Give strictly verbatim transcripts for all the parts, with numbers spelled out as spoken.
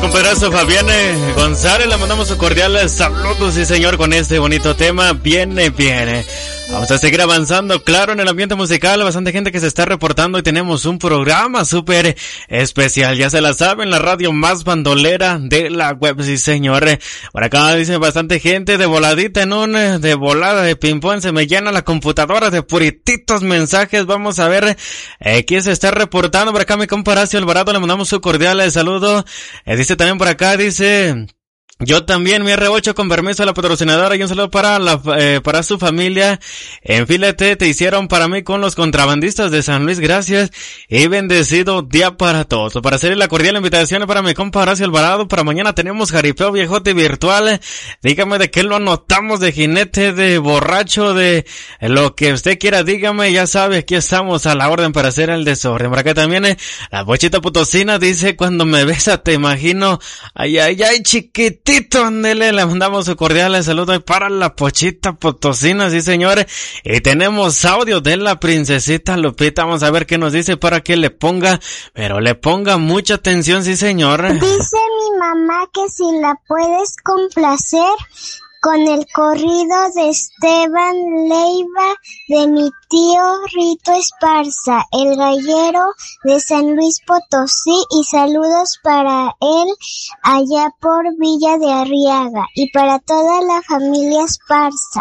compadre Fabián González, le mandamos un cordial saludo, sí señor, con este bonito tema. Viene, viene. Vamos a seguir avanzando, claro, en el ambiente musical, bastante gente que se está reportando y tenemos un programa súper especial, ya se la saben, la radio más bandolera de la web, sí señor. Por acá dice bastante gente de voladita en un, de volada de ping-pong, se me llena la computadora de purititos mensajes. Vamos a ver eh, quién se está reportando. Por acá mi compa Horacio Alvarado, le mandamos su cordial saludo. Eh, dice también por acá, dice... Yo también, mi erre ocho, con permiso a la patrocinadora, y un saludo para la, eh, para su familia. En Filete te hicieron para mí con los contrabandistas de San Luis, gracias, y bendecido día para todos. Para hacerle la cordial invitación para mi compa Horacio Alvarado, para mañana tenemos jaripeo viejote virtual. Dígame de qué lo anotamos, de jinete, de borracho, de lo que usted quiera, dígame, ya sabe, aquí estamos a la orden para hacer el desorden. Por acá también, eh, la Pochita Potosina dice, cuando me besa te imagino, ay, ay, ay, chiquito. Tito, Andele, le mandamos un cordial saludo para la Pochita Potosina, sí señores, y tenemos audio de la princesita Lupita, vamos a ver qué nos dice para que le ponga, pero le ponga mucha atención, sí señor. Dice mi mamá que si la puedes complacer con el corrido de Esteban Leiva de mi tío Rito Esparza, el gallero de San Luis Potosí, y saludos para él allá por Villa de Arriaga y para toda la familia Esparza.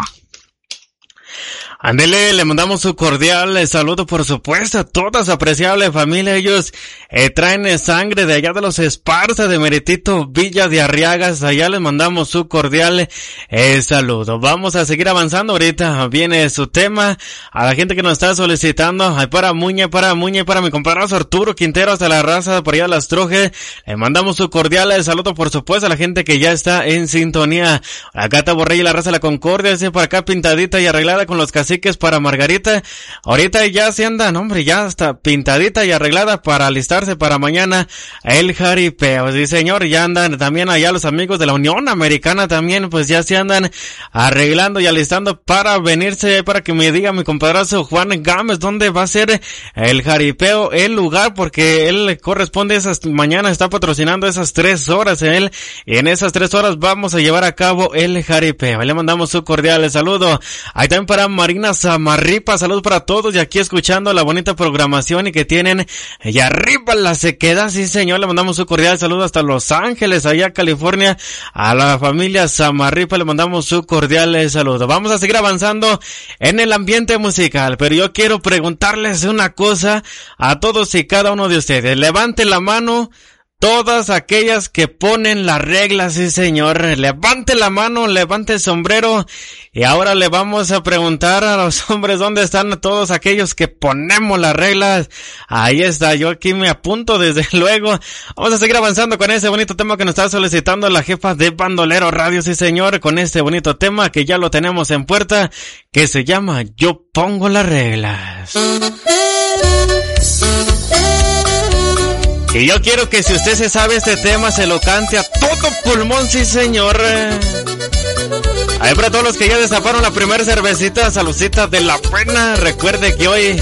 Ándele, le mandamos su cordial saludo, por supuesto, a toda su apreciable familia. Ellos eh, traen sangre de allá de los Esparza, de Meritito Villa de Arriagas. Allá les mandamos su cordial eh, saludo. Vamos a seguir avanzando. Ahorita viene su tema. A la gente que nos está solicitando, ay, para Muñe, para Muñe, para mi compadre Arturo Quintero, hasta la raza, por allá las Trojes. Le mandamos su cordial saludo, por supuesto, a la gente que ya está en sintonía. Acá está Borrell y la raza de la Concordia, dice por acá pintadita y arreglada con los caciques para Margarita. Ahorita ya se andan, hombre, ya está pintadita y arreglada para alistarse para mañana el jaripeo. Sí señor, ya andan también allá los amigos de la Unión Americana también, pues ya se andan arreglando y alistando para venirse, para que me diga mi compadrazo Juan Gámez dónde va a ser el jaripeo, el lugar, porque él corresponde esas, mañana está patrocinando esas tres horas él, y en esas tres horas vamos a llevar a cabo el jaripeo. Le mandamos su cordial saludo. Ahí también para Marina Samarripa, saludos para todos, y aquí escuchando la bonita programación y que tienen, y arriba la sequedad, sí señor, le mandamos un cordial saludo hasta Los Ángeles, allá California, a la familia Samarripa le mandamos su cordial saludo. Vamos a seguir avanzando en el ambiente musical, pero yo quiero preguntarles una cosa a todos y cada uno de ustedes. Levante la mano todas aquellas que ponen las reglas, sí señor. Levante la mano, levante el sombrero. Y ahora le vamos a preguntar a los hombres dónde están todos aquellos que ponemos las reglas. Ahí está, yo aquí me apunto desde luego. Vamos a seguir avanzando con ese bonito tema que nos está solicitando la jefa de Bandolero Radio, sí señor, con este bonito tema que ya lo tenemos en puerta, que se llama Yo Pongo las Reglas. Y yo quiero que si usted se sabe este tema, se lo cante a todo pulmón, sí señor. Ahí para todos los que ya destaparon la primera cervecita, saludcita de la buena. Recuerde que hoy